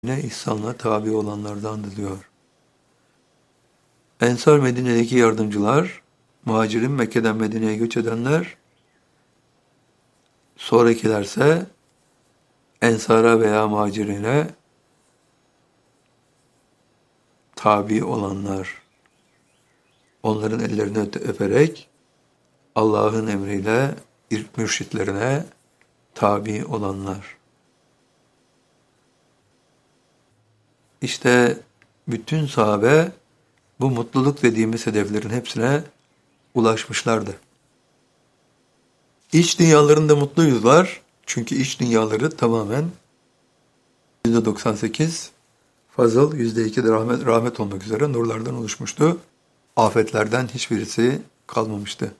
ne ihsanla tabi olanlardandı diyor. Ensar Medine'deki yardımcılar, muhacirin Mekke'den Medine'ye göç edenler, sonrakilerse Ensara veya muhacirine tabi olanlar, onların ellerini öperek Allah'ın emriyle mürşitlerine tabi olanlar. İşte bütün sahabe bu mutluluk dediğimiz hedeflerin hepsine ulaşmışlardı. İç dünyalarında mutluydular. Çünkü iç dünyaları tamamen %98 fazıl, %2 de rahmet olmak üzere nurlardan oluşmuştu. Afetlerden hiçbirisi kalmamıştı.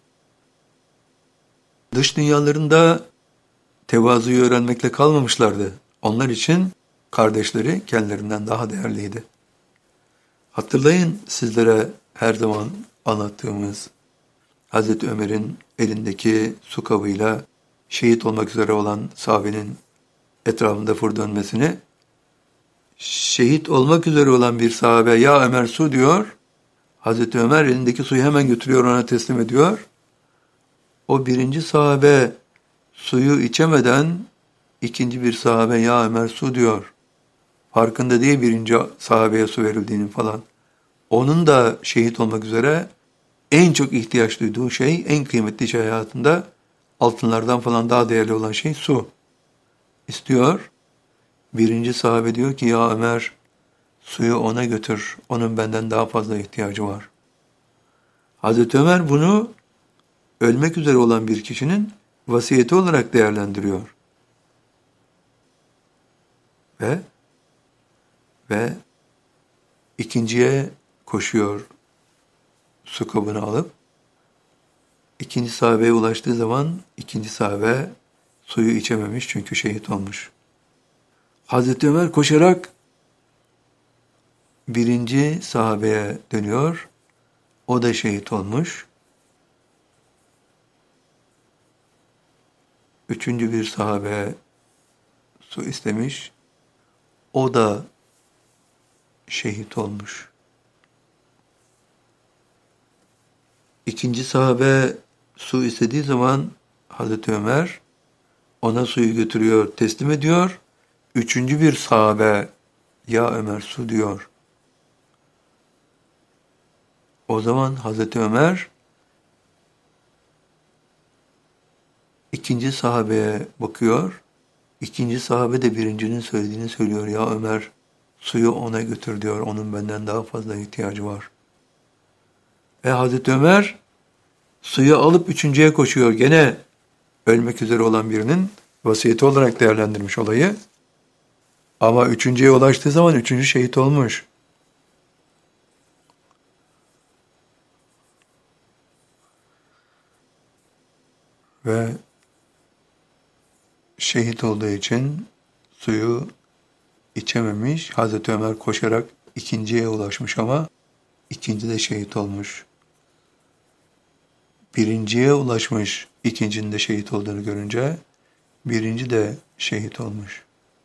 Dış dünyalarında tevazuyu öğrenmekle kalmamışlardı. Onlar için kardeşleri kendilerinden daha değerliydi. Hatırlayın, sizlere her zaman anlattığımız Hazreti Ömer'in elindeki su kabıyla şehit olmak üzere olan sahabenin etrafında fır dönmesini. Şehit olmak üzere olan bir sahabe ya Ömer su diyor. Hazreti Ömer elindeki suyu hemen götürüyor, ona teslim ediyor. O birinci sahabe suyu içemeden ikinci bir sahabe ya Ömer su diyor. Farkında değil birinci sahabeye su verildiğinin falan. Onun da şehit olmak üzere en çok ihtiyaç duyduğu şey, en kıymetli şey hayatında, altınlardan falan daha değerli olan şey su. İstiyor. Birinci sahabe diyor ki ya Ömer suyu ona götür. Onun benden daha fazla ihtiyacı var. Hazreti Ömer bunu ölmek üzere olan bir kişinin vasiyeti olarak değerlendiriyor. Ve ikinciye koşuyor su kabını alıp. İkinci sahabeye ulaştığı zaman ikinci sahabe suyu içememiş çünkü şehit olmuş. Hazreti Ömer koşarak birinci sahabeye dönüyor. O da şehit olmuş. Üçüncü bir sahabe su istemiş. O da şehit olmuş. İkinci sahabe su istediği zaman Hazreti Ömer ona suyu götürüyor, teslim ediyor. Üçüncü bir sahabe ya Ömer su diyor. O zaman Hazreti Ömer ikinci sahabeye bakıyor. İkinci sahabe de birincinin söylediğini söylüyor. Ya Ömer suyu ona götür diyor. Onun benden daha fazla ihtiyacı var. Ve Hazreti Ömer suyu alıp üçüncüye koşuyor. Gene ölmek üzere olan birinin vasiyeti olarak değerlendirmiş olayı. Ama üçüncüye ulaştığı zaman üçüncü şehit olmuş. Ve şehit olduğu için suyu içememiş. Hazreti Ömer koşarak ikinciye ulaşmış ama ikinci de şehit olmuş. Birinciye ulaşmış, ikincinin de şehit olduğunu görünce birinci de şehit olmuş.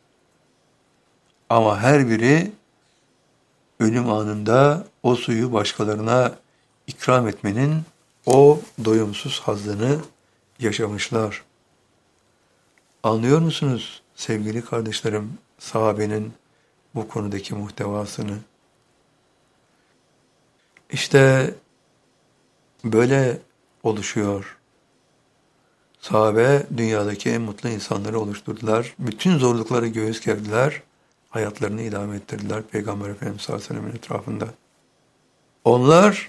Ama her biri ölüm anında o suyu başkalarına ikram etmenin o doyumsuz hazzını yaşamışlar. Anlıyor musunuz sevgili kardeşlerim sahabenin bu konudaki muhtevasını? İşte böyle oluşuyor. Sahabe dünyadaki en mutlu insanları oluşturdular. Bütün zorlukları göğüs gerdiler. Hayatlarını idame ettirdiler Peygamber Efendimiz sallallahu aleyhi ve sellem'in etrafında. Onlar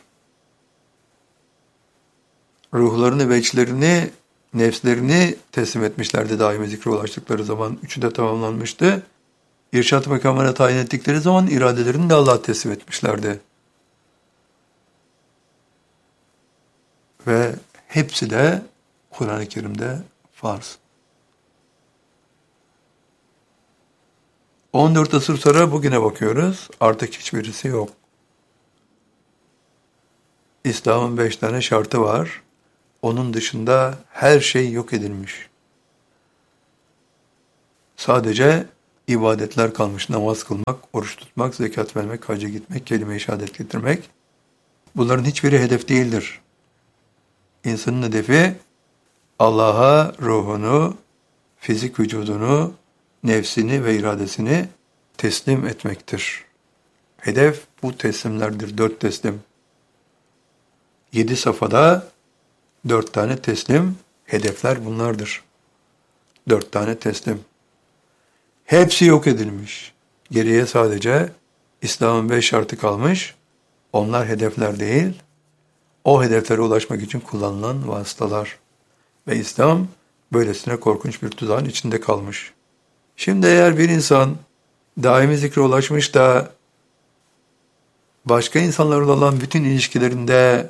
ruhlarını ve içlerini, nefslerini teslim etmişlerdi daimi zikre ulaştıkları zaman. Üçü de tamamlanmıştı. İrşad makamına tayin ettikleri zaman iradelerini de Allah'a teslim etmişlerdi. Ve hepsi de Kur'an-ı Kerim'de farz. 14 asır sonra bugüne bakıyoruz. Artık hiçbirisi yok. İslam'ın 5 tane şartı var. Onun dışında her şey yok edilmiş. Sadece ibadetler kalmış. Namaz kılmak, oruç tutmak, zekat vermek, hacca gitmek, kelime-i şehadet getirmek. Bunların hiçbiri hedef değildir. İnsanın hedefi Allah'a ruhunu, fizik vücudunu, nefsini ve iradesini teslim etmektir. Hedef bu teslimlerdir. 4 teslim. 7 safhada 4 tane teslim. Hedefler bunlardır. 4 tane teslim. Hepsi yok edilmiş. Geriye sadece İslam'ın 5 şartı kalmış. Onlar hedefler değil, o hedeflere ulaşmak için kullanılan vasıtalar. Ve İslam böylesine korkunç bir tuzağın içinde kalmış. Şimdi eğer bir insan daimi zikre ulaşmış da başka insanlarla olan bütün ilişkilerinde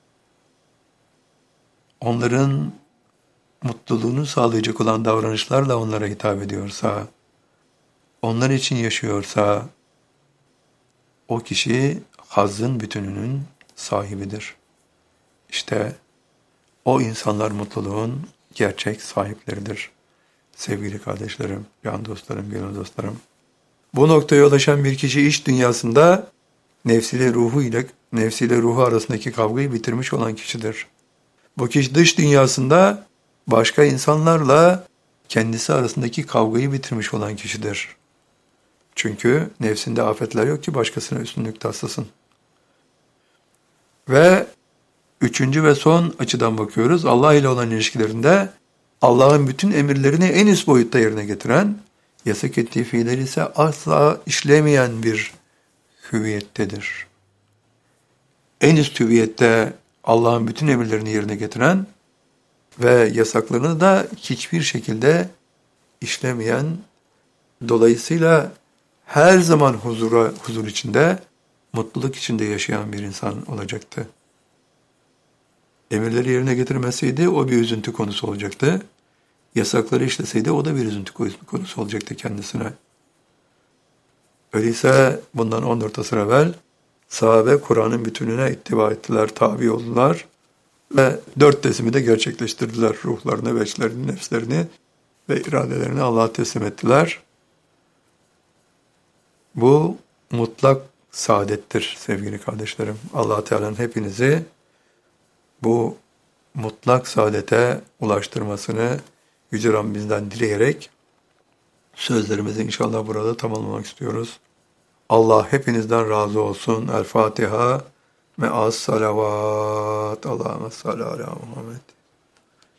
onların mutluluğunu sağlayacak olan davranışlarla onlara hitap ediyorsa, onlar için yaşıyorsa, o kişi hazzın bütününün sahibidir. İşte o insanlar mutluluğun gerçek sahipleridir. Sevgili kardeşlerim, can dostlarım, gönül dostlarım. Bu noktaya ulaşan bir kişi iç dünyasında nefsiyle ruhu arasındaki kavgayı bitirmiş olan kişidir. Bu kişi dış dünyasında başka insanlarla kendisi arasındaki kavgayı bitirmiş olan kişidir. Çünkü nefsinde afetler yok ki başkasına üstünlük taslasın. Ve üçüncü ve son açıdan bakıyoruz. Allah ile olan ilişkilerinde Allah'ın bütün emirlerini en üst boyutta yerine getiren, yasak ettiği fiilleri ise asla işlemeyen bir hüviyettedir. En üst hüviyette Allah'ın bütün emirlerini yerine getiren ve yasaklarını da hiçbir şekilde işlemeyen, dolayısıyla her zaman huzur içinde, mutluluk içinde yaşayan bir insan olacaktı. Emirleri yerine getirmeseydi o bir üzüntü konusu olacaktı. Yasakları işleseydi o da bir üzüntü konusu olacaktı kendisine. Öyleyse bundan 14 asır evvel sahabe Kur'an'ın bütününe ittiba ettiler, tabi oldular ve 4 teslimi de gerçekleştirdiler. Ruhlarını, veçlerini, nefslerini ve iradelerini Allah'a teslim ettiler. Bu mutlak saadettir sevgili kardeşlerim. Allah Teala'nın hepinizi bu mutlak saadete ulaştırmasını Yüce Rabbimizden dileyerek sözlerimizi inşallah burada tamamlamak istiyoruz. Allah hepinizden razı olsun. El Fatiha. Me'as salavat. Allahümme salli ala Muhammed.